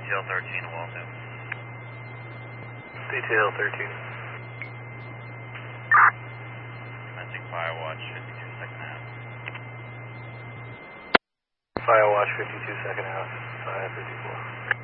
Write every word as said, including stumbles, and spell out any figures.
L thirteen, Waltham. D T L thirteen. Commencing Firewatch, fifty-two second half. Firewatch fifty-two second half, five fifty-four.